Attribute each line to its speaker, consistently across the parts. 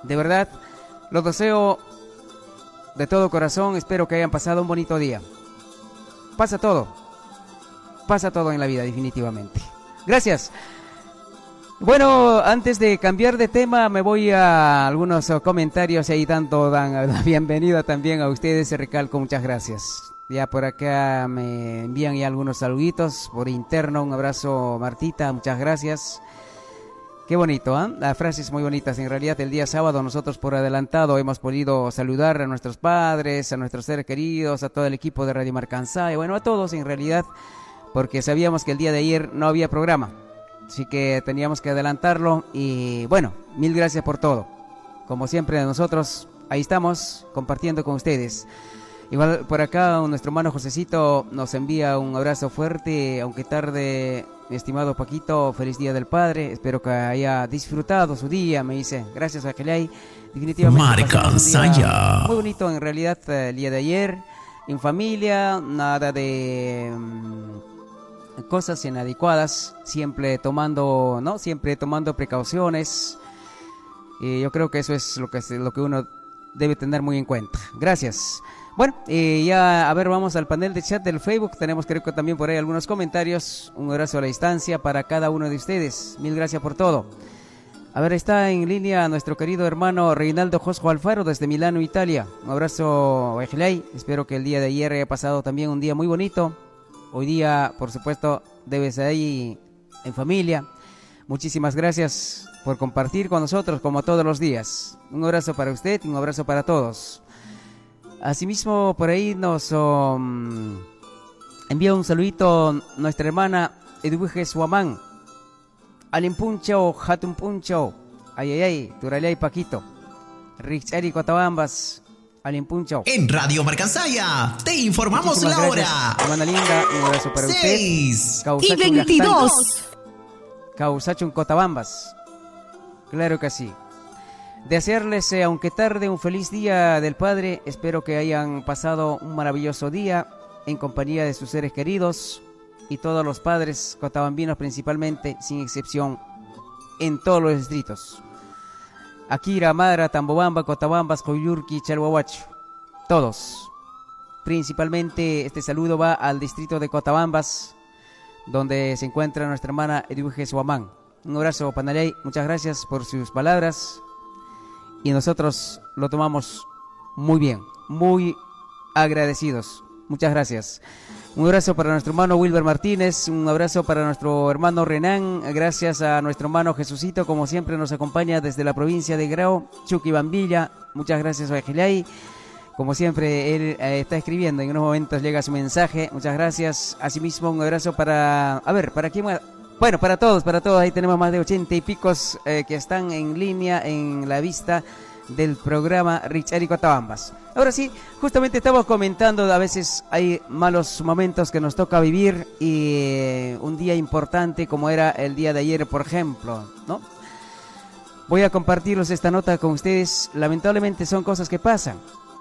Speaker 1: De verdad, los deseo de todo corazón. Espero que hayan pasado un bonito día. Pasa todo en la vida, definitivamente. Gracias. Bueno, antes de cambiar de tema, me voy a algunos comentarios y ahí tanto dan la bienvenida también a ustedes. Recalco, muchas gracias. Ya por acá me envían ya algunos saluditos por interno. Un abrazo, Martita, muchas gracias. Qué bonito, ¿eh? Las frases muy bonitas. En realidad, el día sábado nosotros por adelantado hemos podido saludar a nuestros padres, a nuestros seres queridos, a todo el equipo de Radio Marcansá y bueno, a todos en realidad, porque sabíamos que el día de ayer no había programa. Así que teníamos que adelantarlo y bueno, mil gracias por todo. Como siempre nosotros, ahí estamos compartiendo con ustedes. Igual por acá nuestro hermano Josecito nos envía un abrazo fuerte, aunque tarde, mi estimado Paquito, feliz Día del Padre. Espero que haya disfrutado su día, me dice. Gracias, Aquelay. Definitivamente
Speaker 2: Marcansaya.
Speaker 1: Muy bonito en realidad el día de ayer, en familia, nada de... cosas inadecuadas, siempre tomando precauciones. Yo creo que eso es lo que uno debe tener muy en cuenta. Gracias. Bueno, ya a ver, vamos al panel de chat del Facebook. Tenemos creo que también por ahí algunos comentarios. Un abrazo a la distancia para cada uno de ustedes. Mil gracias por todo. A ver, está en línea nuestro querido hermano Reinaldo Josco Alfaro desde Milano, Italia. Un abrazo, Ejlay. Espero que el día de ayer haya pasado también un día muy bonito. Hoy día, por supuesto, debes ir ahí en familia. Muchísimas gracias por compartir con nosotros como todos los días. Un abrazo para usted y un abrazo para todos. Asimismo, por ahí nos envía un saludito nuestra hermana Edwige Suamán. Alimpuncho, Hatumpuncho. Ay, Turalay Paquito. Richari Cotabambas. Alimpuncho.
Speaker 2: En Radio Marcansaya te informamos
Speaker 1: Muchísimas
Speaker 2: la
Speaker 1: gracias,
Speaker 2: hora.
Speaker 1: hermana linda, un abrazo para
Speaker 2: 6
Speaker 1: usted.
Speaker 2: y 22.
Speaker 1: Causachun Cotabambas. Claro que sí. Desearles, aunque tarde, un feliz Día del Padre. Espero que hayan pasado un maravilloso día en compañía de sus seres queridos y todos los padres cotabambinos principalmente, sin excepción, en todos los distritos. Akira, Madra, Tambobamba, Cotabambas, Coyurqui, Chalhuahuacho. Todos. Principalmente este saludo va al distrito de Cotabambas, donde se encuentra nuestra hermana Edwige Suamán. Un abrazo, Panaley. Muchas gracias por sus palabras. Y nosotros lo tomamos muy bien, muy agradecidos. Muchas gracias. Un abrazo para nuestro hermano Wilber Martínez, un abrazo para nuestro hermano Renan, gracias a nuestro hermano Jesucito, como siempre nos acompaña desde la provincia de Grau, Chucky Bambilla, muchas gracias a Ejilay, como siempre él está escribiendo, en unos momentos llega su mensaje, muchas gracias. Asimismo un abrazo para, ¿para quién más? Bueno, para todos, ahí tenemos más de 80 y picos que están en línea en la vista del programa Richari Cotabambas. Ahora sí, justamente estamos comentando, a veces hay malos momentos que nos toca vivir y un día importante como era el día de ayer, por ejemplo, ¿no? Voy a compartirles esta nota con ustedes. Lamentablemente son cosas que pasan.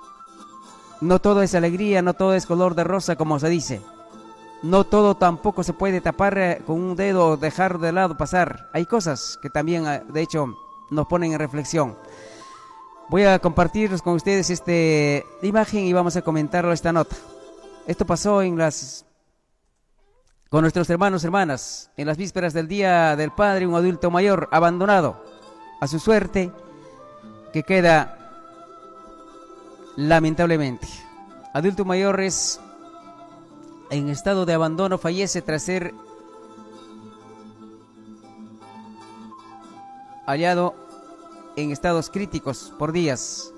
Speaker 1: No todo es alegría, no todo es color de rosa, como se dice. No todo tampoco se puede tapar con un dedo o dejar de lado pasar. Hay cosas que también, de hecho, nos ponen en reflexión. Voy a compartir con ustedes esta imagen y vamos a comentarlo esta nota. Esto pasó con nuestros hermanos, hermanas, en las vísperas del Día del Padre, un adulto mayor abandonado a su suerte, que queda lamentablemente. Adulto mayor es en estado de abandono, fallece tras ser hallado en estados críticos por días,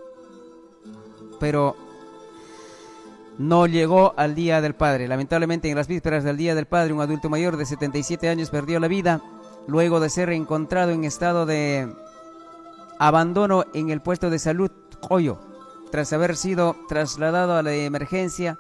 Speaker 1: pero no llegó al Día del Padre. Lamentablemente, en las vísperas del Día del Padre, un adulto mayor de 77 años perdió la vida luego de ser encontrado en estado de abandono en el puesto de salud Joyo, tras haber sido trasladado a la emergencia.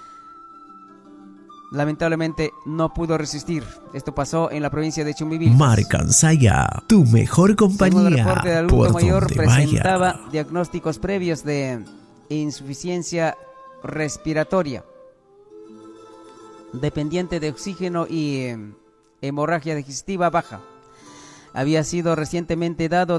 Speaker 1: Lamentablemente no pudo resistir. Esto pasó en la provincia de Chumbivilcas.
Speaker 2: Marcansaya, tu mejor compañía.
Speaker 1: Según el reporte del adulto mayor,
Speaker 2: donde
Speaker 1: presentaba
Speaker 2: vaya.
Speaker 1: diagnósticos previos de insuficiencia respiratoria, dependiente de oxígeno y hemorragia digestiva baja. Había sido recientemente dado